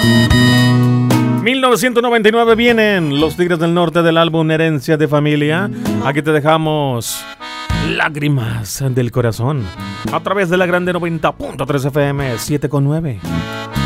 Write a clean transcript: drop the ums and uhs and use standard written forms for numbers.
1999 vienen los Tigres del Norte del álbum Herencia de Familia. Aquí te dejamos Lágrimas del Corazón a través de la Grande 90.3 FM 7.9.